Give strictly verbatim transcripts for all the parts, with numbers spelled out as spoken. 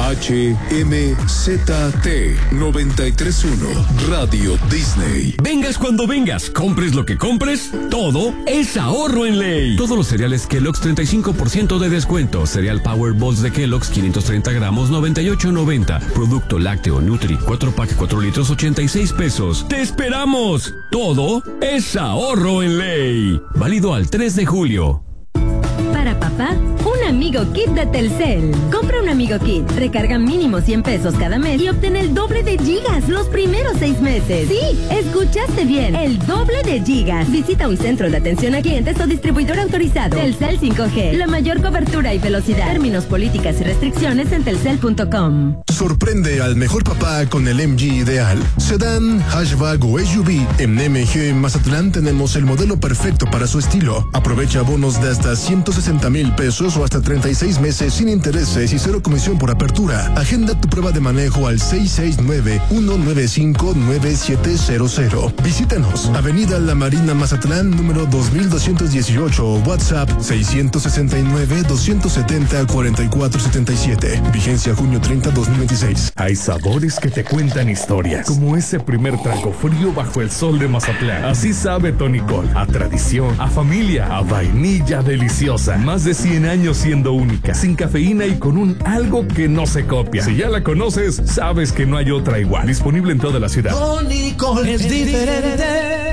H M Z T noventa y tres punto uno Radio Disney. Vengas cuando vengas, compres lo que compres, todo es ahorro en ley. Todos los cereales Kellogg's treinta y cinco por ciento de descuento. Cereal Power Balls de Kellogg's quinientos treinta gramos noventa y ocho noventa. Producto lácteo Nutri cuatro pack cuatro litros ochenta y seis pesos. ¡Te esperamos! Todo es ahorro en ley. Válido al tres de julio. Para papá, un Amigo Kit de Telcel. Compra un Amigo Kit, recarga mínimo cien pesos cada mes y obtén el doble de gigas los primeros seis meses. Sí, escuchaste bien, el doble de gigas. Visita un centro de atención a clientes o distribuidor autorizado. Telcel cinco G, la mayor cobertura y velocidad. Términos, políticas y restricciones en telcel punto com. Sorprende al mejor papá con el M G ideal. Sedán, hatchback o S U V. En M G Mazatlán tenemos el modelo perfecto para su estilo. Aprovecha bonos de hasta ciento sesenta mil pesos o hasta treinta y seis meses sin intereses y cero comisión por apertura. Agenda tu prueba de manejo al seis seis nueve, uno nueve cinco, nueve siete cero cero. Visítanos. Avenida La Marina Mazatlán, número dos mil doscientos dieciocho. WhatsApp seiscientos sesenta y nueve, doscientos setenta, cuarenta y cuatro setenta y siete. Vigencia junio treinta, dos mil veintiséis. Hay sabores que te cuentan historias, como ese primer trago frío bajo el sol de Mazatlán. Así sabe Tonicol, a tradición, a familia, a vainilla deliciosa. Más de cien años siendo única, sin cafeína y con un algo que no se copia. Si ya la conoces, sabes que no hay otra igual. Disponible en toda la ciudad. Tonicol es diferente.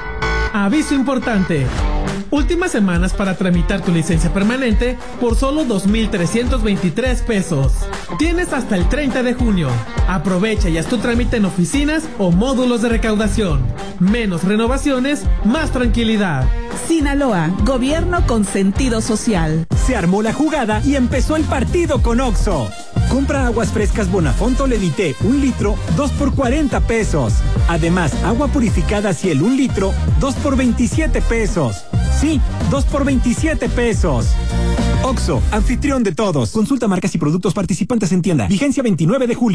Aviso importante. Últimas semanas para tramitar tu licencia permanente por solo dos mil trescientos veintitrés pesos. Tienes hasta el treinta de junio. Aprovecha y haz tu trámite en oficinas o módulos de recaudación. Menos renovaciones, más tranquilidad. Sinaloa, gobierno con sentido social. Se armó la jugada y empezó el partido con Oxxo. Compra aguas frescas Bonafont Toledité, un litro, dos por cuarenta pesos. Además, agua purificada Ciel, un litro, dos por veintisiete pesos. Sí, dos por veintisiete pesos. Oxxo, anfitrión de todos. Consulta marcas y productos participantes en tienda. Vigencia veintinueve de julio.